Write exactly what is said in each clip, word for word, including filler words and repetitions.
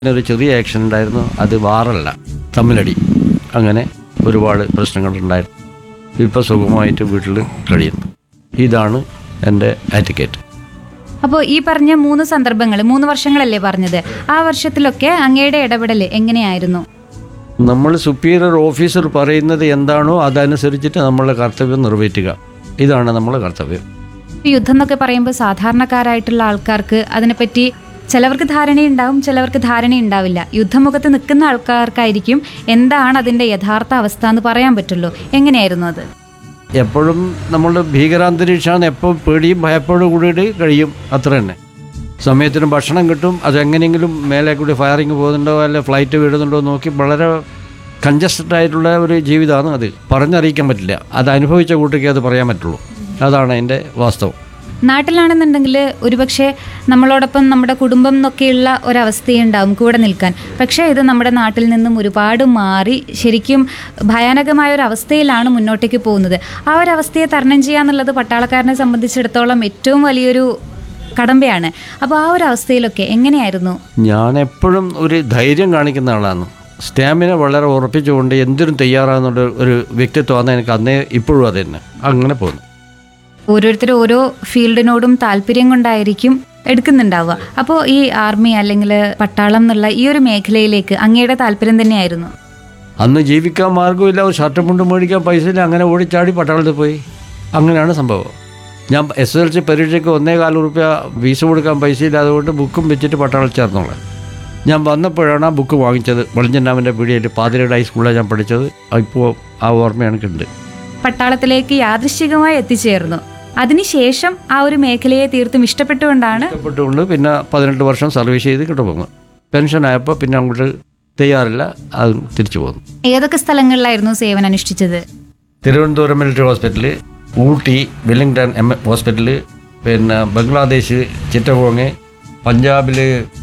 ഒരു ചെറിയ ആക്ഷൻ ഉണ്ടായിരുന്നു, അത് വാറല്ല, തമ്മിലടി. അങ്ങനെ ഒരുപാട് പ്രശ്നങ്ങളുണ്ടായിരുന്നു. ഇപ്പോൾ സുഖമായിട്ട് വീട്ടിൽ കഴിയുന്നു. ഇതാണ് എൻ്റെ ആറ്റിക്കേറ്റ്. അപ്പോൾ ഈ പറഞ്ഞ മൂന്ന് സന്ദർഭങ്ങൾ, മൂന്ന് വർഷങ്ങളല്ലേ പറഞ്ഞത്, ആ വർഷത്തിലൊക്കെ അങ്ങയുടെ ഇടപെടൽ എങ്ങനെയായിരുന്നു? നമ്മൾ സുപ്പീരിയർ ഓഫീസർ പറയുന്നത് എന്താണോ അതനുസരിച്ചിട്ട് നമ്മളെ കർത്തവ്യം നിറവേറ്റുക. ഇതാണ് നമ്മളെ കർത്തവ്യം. യുദ്ധം എന്നൊക്കെ പറയുമ്പോൾ സാധാരണക്കാരായിട്ടുള്ള ആൾക്കാർക്ക് അതിനെപ്പറ്റി ചിലവർക്ക് ധാരണയുണ്ടാവും, ചിലവർക്ക് ധാരണയുണ്ടാവില്ല. യുദ്ധമുഖത്ത് നിൽക്കുന്ന ആൾക്കാർക്കായിരിക്കും എന്താണ് അതിൻ്റെ യഥാർത്ഥ അവസ്ഥ എന്ന് പറയാൻ പറ്റുള്ളൂ. എങ്ങനെയായിരുന്നു അത്? എപ്പോഴും നമ്മൾ ഭീകരാന്തരീക്ഷമാണ്, എപ്പോൾ പേടിയും ഭയപ്പോടും കൂടിയിട്ട് കഴിയും, അത്ര തന്നെ. സമയത്തിന് ഭക്ഷണം കിട്ടും, അതെങ്ങനെയെങ്കിലും മേലെ കൂടി ഫയറിങ് പോകുന്നുണ്ടോ അല്ലെ ഫ്ലൈറ്റ് വീഴുന്നുണ്ടോ നോക്കി വളരെ കൺജസ്റ്റഡ് ആയിട്ടുള്ള ഒരു ജീവിതമാണ് അത്. പറഞ്ഞറിയിക്കാൻ പറ്റില്ല, അത് അനുഭവിച്ച കൂട്ടിക്ക് അത് പറയാൻ പറ്റുള്ളൂ. അതാണ് അതിൻ്റെ വാസ്തവം. നാട്ടിലാണെന്നുണ്ടെങ്കിൽ ഒരുപക്ഷെ നമ്മളോടൊപ്പം നമ്മുടെ കുടുംബം എന്നൊക്കെയുള്ള ഒരവസ്ഥയുണ്ടാവും കൂടെ നിൽക്കാൻ. പക്ഷേ ഇത് നമ്മുടെ നാട്ടിൽ നിന്നും ഒരുപാട് മാറി ശരിക്കും ഭയാനകമായ ഒരു അവസ്ഥയിലാണ് മുന്നോട്ടേക്ക് പോകുന്നത്. ആ ഒരു അവസ്ഥയെ തരണം ചെയ്യുക എന്നുള്ളത് പട്ടാളക്കാരനെ സംബന്ധിച്ചിടത്തോളം ഏറ്റവും വലിയൊരു കടമ്പയാണ്. അപ്പോൾ ആ ഒരു അവസ്ഥയിലൊക്കെ എങ്ങനെയായിരുന്നു? ഞാൻ എപ്പോഴും ഒരു ധൈര്യം കാണിക്കുന്ന ആളാണ്. സ്റ്റാമിന വളരെ ഉറപ്പിച്ചുകൊണ്ട് എന്തിനും തയ്യാറാകുന്ന ഒരു വ്യക്തിത്വമാണ് എനിക്ക് അന്നേ ഇപ്പോഴും അത് തന്നെ. അങ്ങനെ പോകുന്നു. ഓരോരുത്തരും ഓരോ ഫീൽഡിനോടും താല്പര്യം കൊണ്ടായിരിക്കും എടുക്കുന്നുണ്ടാവുക. അപ്പോൾ ഈ ആർമി അല്ലെങ്കിൽ പട്ടാളം എന്നുള്ള ഈ ഒരു മേഖലയിലേക്ക് അങ്ങയുടെ താല്പര്യം തന്നെയായിരുന്നു? അന്ന് ജീവിക്കാൻ മാർഗ്ഗമില്ല, ഒരു ഷർട്ട് മുണ്ട് മേടിക്കാൻ പൈസ ഇല്ല, അങ്ങനെ ഓടിച്ചാടി പട്ടാളത്തിൽ പോയി. അങ്ങനെയാണ് സംഭവം. ഞാൻ എസ് എൽ സി പരീക്ഷയ്ക്ക് ഒന്നേകാൽ റുപ്യ ഫീസ് കൊടുക്കാൻ പൈസ ഇല്ല, അതുകൊണ്ട് ബുക്കും വെച്ചിട്ട് പട്ടാളത്തിൽ ചേർന്നോളാം. ഞാൻ വന്നപ്പോഴാണ് ആ ബുക്ക് വാങ്ങിച്ചത്. വെളിഞ്ചണ്ടാമിൻ്റെ പീടികയിൽ പാതിരയുടെ ഹൈസ്കൂളിലാണ് ഞാൻ പഠിച്ചത്. ഇപ്പോൾ ആ ഓർമ്മ എനിക്കുണ്ട്. പട്ടാളത്തിലേക്ക് യാദൃശ്ചികമായി എത്തിച്ചേർന്നു. അതിനുശേഷം ആ ഒരു മേഖലയെ തീർത്തും ഇഷ്ടപ്പെട്ടുകൊണ്ടാണ് ഇഷ്ടപ്പെട്ടുകൊണ്ട് പിന്നെ പതിനെട്ട് വർഷം സർവീസ് ചെയ്ത് കിട്ടുപോകുന്നു. പെൻഷനായപ്പോൾ പിന്നെ അങ്ങോട്ട് തയ്യാറില്ല, അത് തിരിച്ചു പോകുന്നു. ഏതൊക്കെ സ്ഥലങ്ങളിലായിരുന്നു സേവനം അനുഷ്ഠിച്ചത്? Thiruvananthapuram military hospital, Ooty Wellington M hospital, പിന്നെ ബംഗ്ലാദേശ് ചിറ്റഗോങ്, പഞ്ചാബിൽ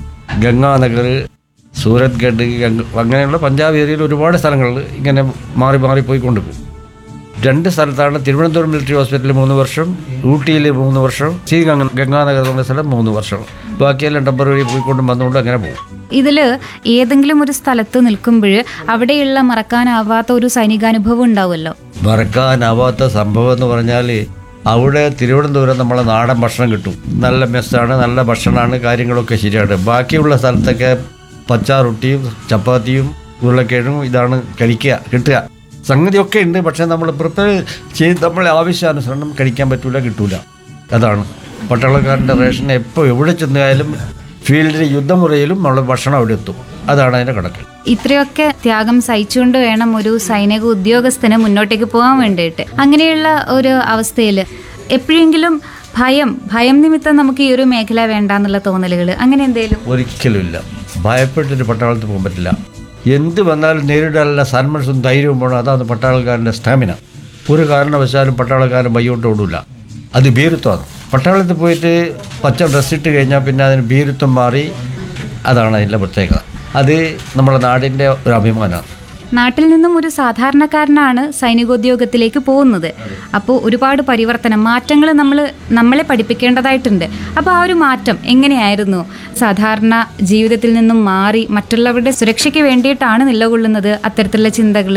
ഗംഗാനഗർ, സൂരത് ഗഡ്, അങ്ങനെയുള്ള പഞ്ചാബ് ഏരിയയിൽ ഒരുപാട് സ്ഥലങ്ങളിൽ ഇങ്ങനെ മാറി മാറി പോയിക്കൊണ്ടിരിക്കും. രണ്ട് സ്ഥലത്താണ്. തിരുവനന്തപുരം മിലിറ്ററി ഹോസ്പിറ്റലിൽ മൂന്ന് വർഷം, ഊട്ടിയിൽ മൂന്ന് വർഷം, ശ്രീ ഗംഗാനഗർ എന്ന സ്ഥലം മൂന്ന് വർഷം. ബാക്കിയെല്ലാം ടെമ്പററി പോയിക്കൊണ്ടും വന്നുകൊണ്ട് അങ്ങനെ പോകും. ഇതിൽ ഏതെങ്കിലും ഒരു സ്ഥലത്ത് നിൽക്കുമ്പോൾ അവിടെയുള്ള മറക്കാനാവാത്ത ഒരു സൈനികാനുഭവം ഉണ്ടാവുമല്ലോ? മറക്കാനാവാത്ത സംഭവം എന്ന് പറഞ്ഞാൽ അവിടെ തിരുവനന്തപുരം നമ്മളെ നാടൻ ഭക്ഷണം കിട്ടും. നല്ല മെസ്സാണ്, നല്ല ഭക്ഷണമാണ്, കാര്യങ്ങളൊക്കെ ശരിയാണ്. ബാക്കിയുള്ള സ്ഥലത്തൊക്കെ പച്ച റൊട്ടിയും ചപ്പാത്തിയും ഉരുളക്കിഴങ്ങും ഇതാണ് കഴിക്കുക, കിട്ടുക. സംഗതിയൊക്കെ ഉണ്ട്, പക്ഷേ നമ്മൾ പ്രിപ്പയർ ചെയ്ത് നമ്മളെ ആവശ്യാനുസരണം കഴിക്കാൻ പറ്റൂല, കിട്ടൂല. അതാണ് പട്ടാളക്കാരൻ്റെ റേഷൻ. എപ്പോൾ എവിടെ ചെന്നാലും ഫീൽഡിൽ യുദ്ധമുറയിലും നമ്മൾ ഭക്ഷണം അവിടെ എത്തും. അതാണ് അതിൻ്റെ കണക്ക്. ഇത്രയൊക്കെ ത്യാഗം സഹിച്ചുകൊണ്ട് വേണം ഒരു സൈനിക ഉദ്യോഗസ്ഥന് മുന്നോട്ടേക്ക് പോകാൻ വേണ്ടിയിട്ട്. അങ്ങനെയുള്ള ഒരു അവസ്ഥയിൽ എപ്പോഴെങ്കിലും ഭയം ഭയം നിമിത്തം നമുക്ക് ഈ ഒരു മേഖല വേണ്ടാന്നുള്ള തോന്നലുകൾ അങ്ങനെ എന്തെങ്കിലും? ഒരിക്കലും ഇല്ല. ഭയപ്പെട്ടിട്ട് പട്ടാളത്തിൽ പോകാൻ പറ്റില്ല. എന്ത് വന്നാലും നേരിടാനുള്ള സന്മനസ്സും ധൈര്യവും വേണം. അതാണ് പട്ടാളക്കാരൻ്റെ സ്റ്റാമിന. ഒരു കാരണവശാലും പട്ടാളക്കാരൻ വയ്യോട്ട് ഓടില്ല. അത് ഭീരുത്വമാണ്. പട്ടാളത്തിൽ പോയിട്ട് പച്ച ഡ്രസ് ഇട്ട് കഴിഞ്ഞാൽ പിന്നെ അതിന് ഭീരുത്വം മാറി. അതാണ് അതിൻ്റെ പ്രത്യേകത. അത് നമ്മുടെ നാടിൻ്റെ ഒരു അഭിമാനമാണ്. നാട്ടിൽ നിന്നും ഒരു സാധാരണക്കാരനാണ് സൈനികോദ്യോഗത്തിലേക്ക് പോകുന്നത്. അപ്പോൾ ഒരുപാട് പരിവർത്തനം, മാറ്റങ്ങൾ നമ്മൾ നമ്മളെ പഠിപ്പിക്കേണ്ടതായിട്ടുണ്ട്. അപ്പോൾ ആ ഒരു മാറ്റം എങ്ങനെയായിരുന്നു? സാധാരണ ജീവിതത്തിൽ നിന്നും മാറി മറ്റുള്ളവരുടെ സുരക്ഷയ്ക്ക് വേണ്ടിയിട്ടാണ് നിലകൊള്ളുന്നത് അത്തരത്തിലുള്ള ചിന്തകൾ.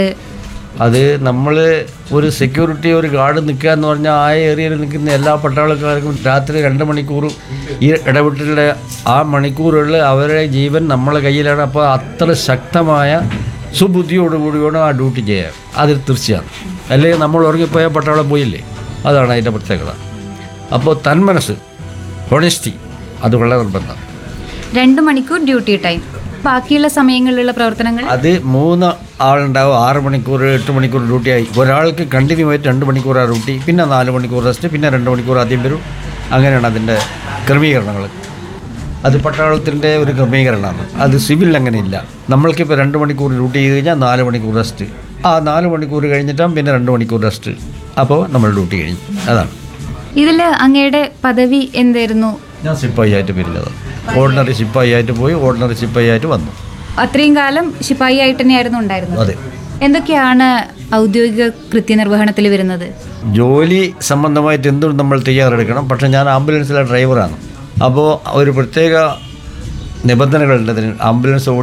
അത് നമ്മൾ ഒരു സെക്യൂരിറ്റി, ഒരു ഗാർഡ് നിൽക്കുക എന്ന് പറഞ്ഞാൽ ആ ഏരിയയിൽ നിൽക്കുന്ന എല്ലാ പട്ടാളക്കാർക്കും രാത്രി രണ്ട് മണിക്കൂർ ഈ ഇടവിട്ടുള്ള ആ മണിക്കൂറുകളിൽ അവരുടെ ജീവൻ നമ്മളെ കയ്യിലാണ്. അപ്പോൾ അത്ര ശക്തമായ സുബുദ്ധിയോടുകൂടി വേണം ആ ഡ്യൂട്ടി ചെയ്യാൻ. അതിൽ തീർച്ചയാണ്. അല്ലെങ്കിൽ നമ്മൾ ഉറങ്ങിപ്പോയാൽ പട്ടാളം പോയില്ലേ. അതാണ് അതിൻ്റെ പ്രത്യേകത. അപ്പോൾ തന്മനസ്, ഹോണസ്റ്റി, അത് വളരെ നിർബന്ധം. രണ്ട് മണിക്കൂർ ഡ്യൂട്ടി ടൈം, ബാക്കിയുള്ള സമയങ്ങളിലുള്ള പ്രവർത്തനങ്ങൾ അത് മൂന്ന് ആളുണ്ടാവും. ആറ് മണിക്കൂർ എട്ട് മണിക്കൂർ ഡ്യൂട്ടിയായി. ഒരാൾക്ക് കണ്ടിന്യൂ ആയിട്ട് രണ്ട് മണിക്കൂറാണ് ഡ്യൂട്ടി, പിന്നെ നാല് മണിക്കൂർ റെസ്റ്റ്, പിന്നെ രണ്ട് മണിക്കൂർ ആദ്യം വരും. അങ്ങനെയാണ് അതിൻ്റെ ക്രമീകരണങ്ങൾ. അത് പട്ടാളത്തിൻ്റെ ഒരു ക്രമീകരണമാണ്. അത് സിവിൽ അങ്ങനെയില്ല. നമ്മൾക്കിപ്പോൾ രണ്ട് മണിക്കൂർ ഡ്യൂട്ടി ചെയ്ത് കഴിഞ്ഞാൽ നാല് മണിക്കൂർ റെസ്റ്റ്. ആ നാല് മണിക്കൂർ കഴിഞ്ഞിട്ടാകും പിന്നെ രണ്ട് മണിക്കൂർ റെസ്റ്റ്. അപ്പോൾ നമ്മൾ ഡ്യൂട്ടി കഴിഞ്ഞു. അതാണ്. ഇതിൽ അങ്ങയുടെ പദവി എന്തായിരുന്നു? ഞാൻ സിപ്പായി ആയിട്ട് പിരിഞ്ഞത്. ഓർഡിനറി സിപ്പായി ആയിട്ട് പോയി, ഓർഡിനറി സിപ്പായി ആയിട്ട് വന്നു. അത്രയും കാലം ശിപ്പായി ആയിട്ട് തന്നെയായിരുന്നു ഉണ്ടായിരുന്നത്? അതെ. എന്തൊക്കെയാണ് ഔദ്യോഗിക കൃത്യനിർവഹണത്തിൽ വരുന്നത്? ജോലി സംബന്ധമായിട്ട് എന്തും നമ്മൾ തയ്യാറെടുക്കണം. പക്ഷേ ഞാൻ ആംബുലൻസിലെ ഡ്രൈവറാണ്. അപ്പോൾ ഒരു പ്രത്യേക നിബന്ധനകളുണ്ട് ഇതിന്. ആംബുലൻസ്